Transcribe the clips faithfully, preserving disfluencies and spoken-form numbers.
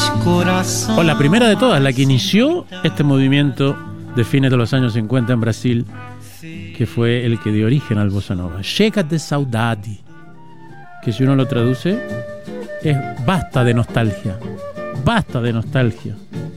O la primera de todas, la que inició este movimiento de fines de los años cincuenta en Brasil, que fue el que dio origen al bossa nova. Chega de saudade, que si uno lo traduce es basta de nostalgia, basta de nostalgia.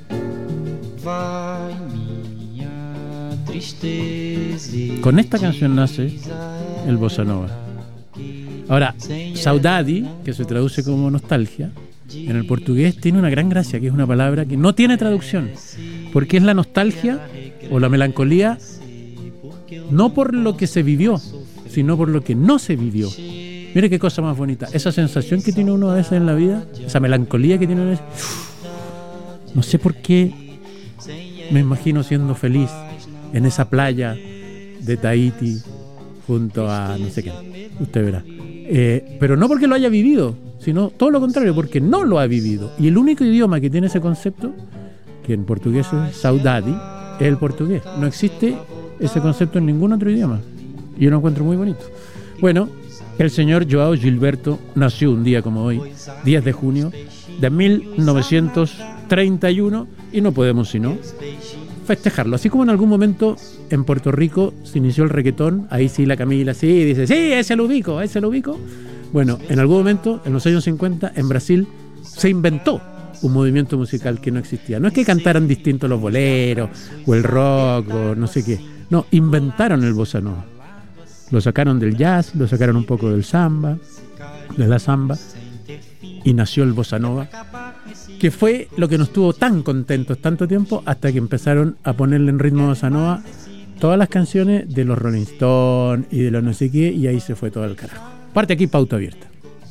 Con esta canción nace el bossa nova. Ahora, saudade, que se traduce como nostalgia, en el portugués tiene una gran gracia, que es una palabra que no tiene traducción, porque es la nostalgia o la melancolía no por lo que se vivió, sino por lo que no se vivió. Mire qué cosa más bonita, esa sensación que tiene uno a veces en la vida, esa melancolía que tiene uno a veces. No sé por qué me imagino siendo feliz en esa playa de Tahití junto a no sé qué, usted verá. Eh, pero no porque lo haya vivido, sino todo lo contrario, porque no lo ha vivido. Y el único idioma que tiene ese concepto, que en portugués es saudade, es el portugués. No existe ese concepto en ningún otro idioma. Y yo lo encuentro muy bonito. Bueno, el señor João Gilberto nació un día como hoy, diez de junio de mil novecientos treinta y uno, y no podemos sino festejarlo. Así como en algún momento en Puerto Rico se inició el reggaetón, ahí sí la Camila sí dice, sí, ese lo ubico, ese lo ubico. Bueno, en algún momento, en los años cincuenta, en Brasil se inventó un movimiento musical que no existía. No es que cantaran distintos los boleros o el rock o no sé qué. No, inventaron el bossa nova. Lo sacaron del jazz, lo sacaron un poco del samba, de la samba, y nació el bossa nova, que fue lo que nos tuvo tan contentos tanto tiempo hasta que empezaron a ponerle en ritmo bossa nova todas las canciones de los Rolling Stones y de los no sé qué, y ahí se fue todo el carajo. Parte aquí Pauta Abierta.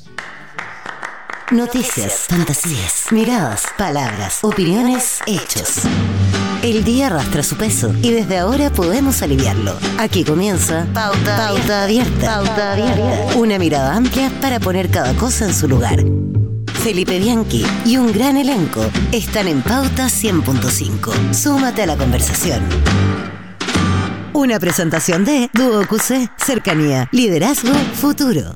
Noticias, fantasías, miradas, palabras, opiniones, hechos. El día arrastra su peso y desde ahora podemos aliviarlo. Aquí comienza Pauta, Pauta Abierta. Pauta Abierta. Una mirada amplia para poner cada cosa en su lugar. Felipe Bianchi y un gran elenco están en Pauta cien punto cinco. Súmate a la conversación. Una presentación de Duo Q C, Cercanía, Liderazgo, Futuro.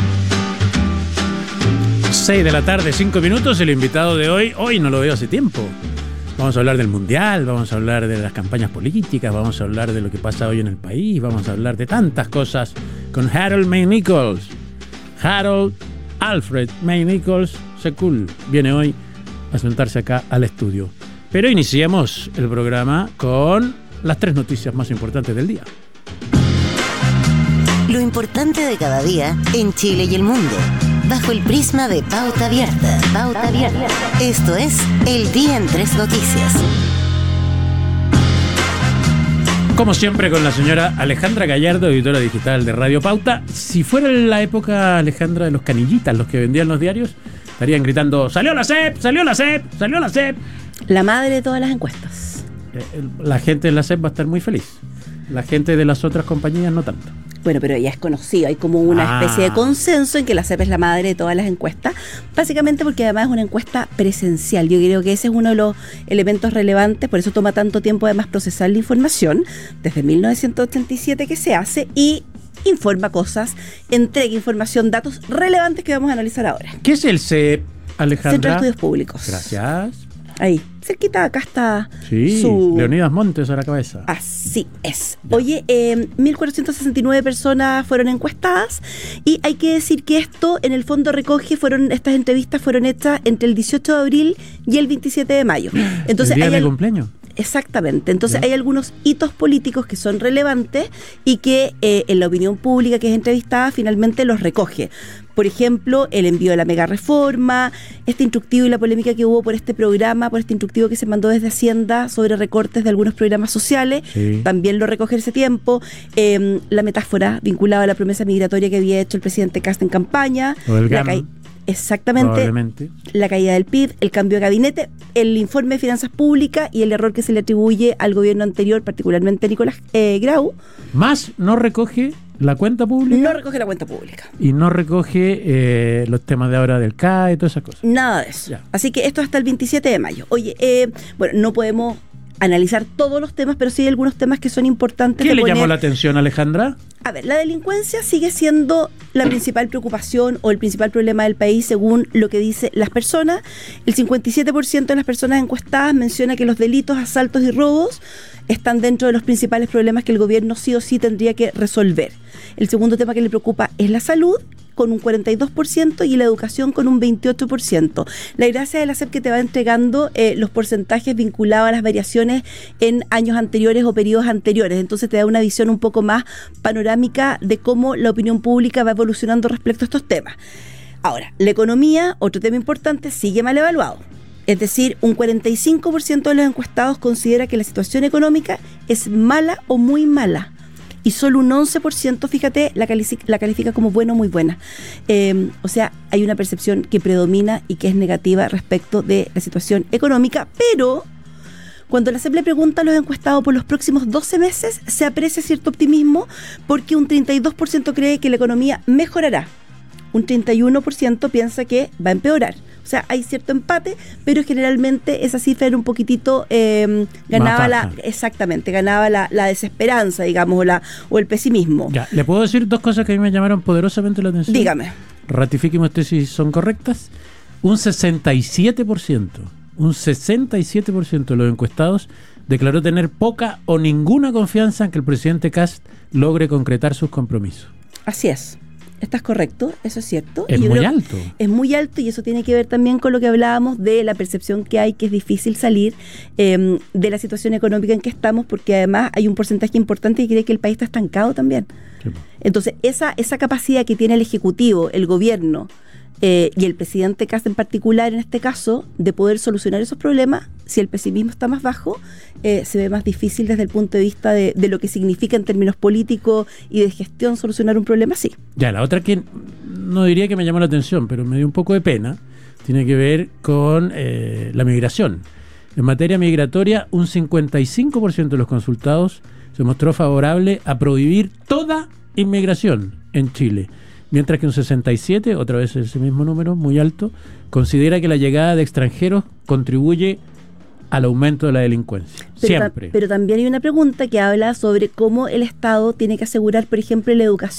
seis de la tarde, cinco minutos. El invitado de hoy, hoy no lo veo hace tiempo. Vamos a hablar del Mundial, vamos a hablar de las campañas políticas, vamos a hablar de lo que pasa hoy en el país, vamos a hablar de tantas cosas con Harold May Nichols. Harold Alfred May Nichols Secul viene hoy a sentarse acá al estudio. Pero iniciemos el programa con las tres noticias más importantes del día. Lo importante de cada día en Chile y el mundo, bajo el prisma de Pauta Abierta. Pauta Abierta. Esto es El Día en Tres Noticias. Como siempre con la señora Alejandra Gallardo, editora digital de Radio Pauta. Si fuera la época, Alejandra, de los canillitas, los que vendían los diarios, estarían gritando, ¡salió la C E P! ¡Salió la C E P! ¡Salió la C E P! La madre de todas las encuestas. La gente de la C E P va a estar muy feliz. La gente de las otras compañías no tanto. Bueno, pero ya es conocido, hay como una ah. especie de consenso en que la C E P es la madre de todas las encuestas, básicamente porque además es una encuesta presencial. Yo creo que ese es uno de los elementos relevantes, por eso toma tanto tiempo además procesar la información, desde mil novecientos ochenta y siete que se hace, y informa cosas, entrega información, datos relevantes que vamos a analizar ahora. ¿Qué es el C E P, Alejandra? Centro de Estudios Públicos. Gracias. Ahí, cerquita, acá está sí, su... Leonidas Montes a la cabeza. Así es. Ya. Oye, eh, mil cuatrocientas sesenta y nueve personas fueron encuestadas y hay que decir que esto en el fondo recoge, fueron estas entrevistas fueron hechas entre el dieciocho de abril y el veintisiete de mayo. Entonces, el día hay de al... cumpleaños. Exactamente, entonces ¿Ya? Hay algunos hitos políticos que son relevantes y que eh, en la opinión pública que es entrevistada finalmente los recoge. Por ejemplo, el envío de la mega reforma, este instructivo y la polémica que hubo por este programa, por este instructivo que se mandó desde Hacienda sobre recortes de algunos programas sociales, sí. También lo recoge ese tiempo, eh, la metáfora vinculada a la promesa migratoria que había hecho el presidente Kast en campaña, o el la ca- Exactamente, la caída del P I B, el cambio de gabinete, el informe de finanzas públicas y el error que se le atribuye al gobierno anterior, particularmente a Nicolás eh, Grau. Más no recoge la cuenta pública. No recoge la cuenta pública. Y no recoge eh, los temas de ahora del C A E y todas esas cosas. Nada de eso. Ya. Así que esto hasta el veintisiete de mayo. Oye, eh, bueno, no podemos analizar todos los temas, pero sí hay algunos temas que son importantes. ¿Qué de le poner... llamó la atención, Alejandra? A ver, la delincuencia sigue siendo la principal preocupación o el principal problema del país según lo que dicen las personas. El cincuenta y siete por ciento de las personas encuestadas menciona que los delitos, asaltos y robos están dentro de los principales problemas que el gobierno sí o sí tendría que resolver. El segundo tema que le preocupa es la salud, con un cuarenta y dos por ciento, y la educación con un veintiocho por ciento. La gracia de la C E P que te va entregando eh, los porcentajes vinculados a las variaciones en años anteriores o periodos anteriores. Entonces te da una visión un poco más panorámica de cómo la opinión pública va evolucionando respecto a estos temas. Ahora, la economía, otro tema importante, sigue mal evaluado. Es decir, un cuarenta y cinco por ciento de los encuestados considera que la situación económica es mala o muy mala. Y solo un once por ciento, fíjate, la califica, la califica como buena o muy buena. Eh, o sea, hay una percepción que predomina y que es negativa respecto de la situación económica, pero cuando la C E P le pregunta a los encuestados por los próximos doce meses, se aprecia cierto optimismo porque un treinta y dos por ciento cree que la economía mejorará. Un treinta y uno por ciento piensa que va a empeorar. O sea, hay cierto empate, pero generalmente esa cifra era un poquitito, eh, ganaba la, exactamente, ganaba la, la desesperanza, digamos, o, la, o el pesimismo. Ya, ¿le puedo decir dos cosas que a mí me llamaron poderosamente la atención? Dígame. Ratifíqueme usted si son correctas. Un sesenta y siete por ciento, un sesenta y siete por ciento de los encuestados declaró tener poca o ninguna confianza en que el presidente Kast logre concretar sus compromisos. Así es. Estás correcto, eso es cierto. Es y muy alto. Es muy alto y eso tiene que ver también con lo que hablábamos de la percepción que hay, que es difícil salir eh, de la situación económica en que estamos, porque además hay un porcentaje importante que cree que el país está estancado también. Sí. Entonces, esa, esa capacidad que tiene el Ejecutivo, el Gobierno eh, y el presidente Kast en particular, en este caso, de poder solucionar esos problemas, si el pesimismo está más bajo, eh, se ve más difícil desde el punto de vista de, de lo que significa en términos políticos y de gestión solucionar un problema así. Ya, la otra que no diría que me llamó la atención, pero me dio un poco de pena, tiene que ver con eh, la migración. En materia migratoria, un cincuenta y cinco por ciento de los consultados se mostró favorable a prohibir toda inmigración en Chile, mientras que un sesenta y siete por ciento, otra vez ese mismo número, muy alto, considera que la llegada de extranjeros contribuye al aumento de la delincuencia. Pero Siempre. Ta- pero también hay una pregunta que habla sobre cómo el Estado tiene que asegurar, por ejemplo, la educación